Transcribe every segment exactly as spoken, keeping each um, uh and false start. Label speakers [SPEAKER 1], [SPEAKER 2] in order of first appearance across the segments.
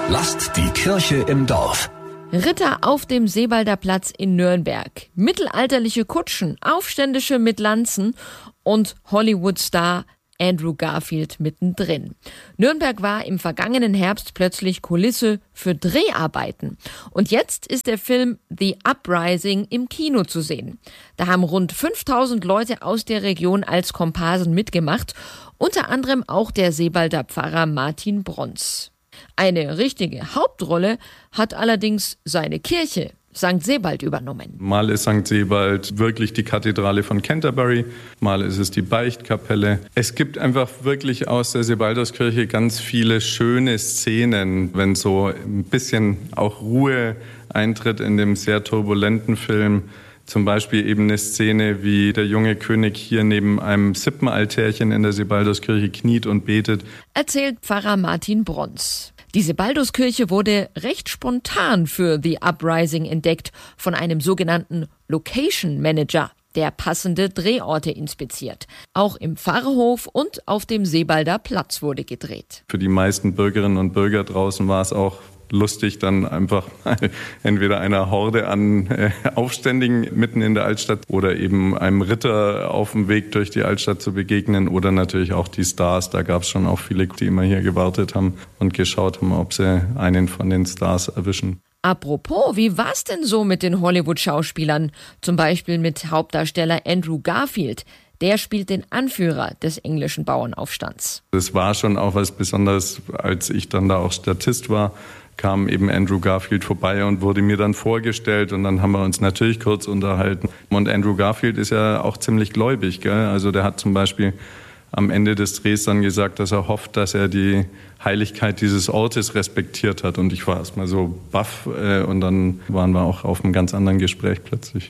[SPEAKER 1] Lasst die Kirche im Dorf.
[SPEAKER 2] Ritter auf dem Sebalder Platz in Nürnberg, mittelalterliche Kutschen, Aufständische mit Lanzen und Hollywood-Star Andrew Garfield mittendrin. Nürnberg war im vergangenen Herbst plötzlich Kulisse für Dreharbeiten. Und jetzt ist der Film The Uprising im Kino zu sehen. Da haben rund fünftausend Leute aus der Region als Komparsen mitgemacht, unter anderem auch der Sebalder Pfarrer Martin Brons. Eine richtige Hauptrolle hat allerdings seine Kirche, Sankt Sebald, übernommen.
[SPEAKER 3] Mal ist Sankt Sebald wirklich die Kathedrale von Canterbury, mal ist es die Beichtkapelle. Es gibt einfach wirklich aus der Sebalderskirche ganz viele schöne Szenen, wenn so ein bisschen auch Ruhe eintritt in dem sehr turbulenten Film. Zum Beispiel eben eine Szene, wie der junge König hier neben einem Sippenaltärchen in der Sebalderskirche kniet und betet.
[SPEAKER 2] Erzählt Pfarrer Martin Brons. Die Sebalduskirche wurde recht spontan für The Uprising entdeckt von einem sogenannten Location Manager, der passende Drehorte inspiziert. Auch im Pfarrhof und auf dem Sebalder Platz wurde gedreht.
[SPEAKER 3] Für die meisten Bürgerinnen und Bürger draußen war es auch lustig, dann einfach entweder einer Horde an äh, Aufständigen mitten in der Altstadt oder eben einem Ritter auf dem Weg durch die Altstadt zu begegnen oder natürlich auch die Stars. Da gab es schon auch viele, die immer hier gewartet haben und geschaut haben, ob sie einen von den Stars erwischen.
[SPEAKER 2] Apropos, wie war's denn so mit den Hollywood-Schauspielern? Zum Beispiel mit Hauptdarsteller Andrew Garfield. Der spielt den Anführer des englischen Bauernaufstands.
[SPEAKER 3] Das war schon auch was Besonderes, als ich dann da auch Statist war, kam eben Andrew Garfield vorbei und wurde mir dann vorgestellt und dann haben wir uns natürlich kurz unterhalten. Und Andrew Garfield ist ja auch ziemlich gläubig, gell? Also der hat zum Beispiel am Ende des Drehs dann gesagt, dass er hofft, dass er die Heiligkeit dieses Ortes respektiert hat. Und ich war erstmal so baff äh, und dann waren wir auch auf einem ganz anderen Gespräch plötzlich.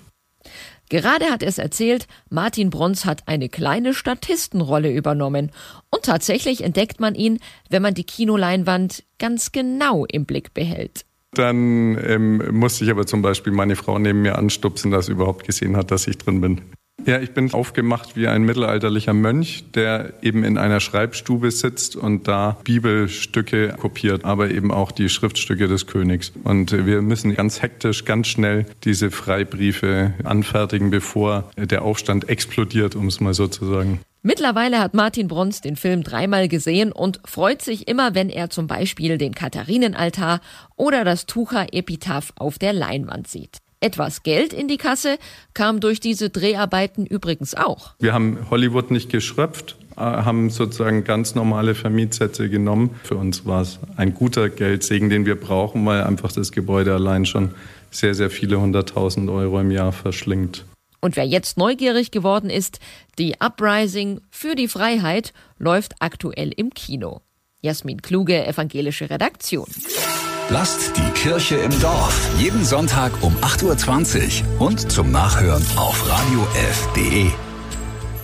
[SPEAKER 2] Gerade hat es erzählt, Martin Brons hat eine kleine Statistenrolle übernommen. Und tatsächlich entdeckt man ihn, wenn man die Kinoleinwand ganz genau im Blick behält.
[SPEAKER 3] Dann ähm, musste ich aber zum Beispiel meine Frau neben mir anstupsen, dass sie überhaupt gesehen hat, dass ich drin bin. Ja, ich bin aufgemacht wie ein mittelalterlicher Mönch, der eben in einer Schreibstube sitzt und da Bibelstücke kopiert, aber eben auch die Schriftstücke des Königs. Und wir müssen ganz hektisch, ganz schnell diese Freibriefe anfertigen, bevor der Aufstand explodiert, um es mal so zu sagen.
[SPEAKER 2] Mittlerweile hat Martin Brons den Film dreimal gesehen und freut sich immer, wenn er zum Beispiel den Katharinenaltar oder das Tucher-Epitaph auf der Leinwand sieht. Etwas Geld in die Kasse kam durch diese Dreharbeiten übrigens auch.
[SPEAKER 3] Wir haben Hollywood nicht geschröpft, haben sozusagen ganz normale Vermietsätze genommen. Für uns war es ein guter Geldsegen, den wir brauchen, weil einfach das Gebäude allein schon sehr, sehr viele hunderttausend Euro im Jahr verschlingt.
[SPEAKER 2] Und wer jetzt neugierig geworden ist, die Uprising für die Freiheit läuft aktuell im Kino. Jasmin Kluge, evangelische Redaktion.
[SPEAKER 1] Lasst die Kirche im Dorf. Jeden Sonntag um acht Uhr zwanzig und zum Nachhören auf radio f punkt de.